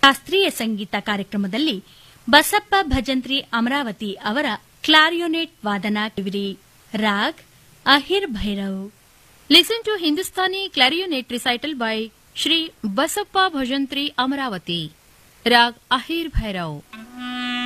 ಶಾಸ್ತ್ರೀಯ ಸಂಗೀತ ಕಾರ್ಯಕ್ರಮದಲ್ಲಿ ಬಸಪ್ಪ ಭಜಂತ್ರಿ ಅಮರಾವತಿ ಅವರ ಕ್ಲಾರಿಯೋನೆಟ್ ವಾದನ ಕಿವಿರಿ. Raag Ahir Bhairav. Listen to Hindustani clarinet recital by Shri Basappa Bhajantri Amravati. Rag Ahir Bhairav.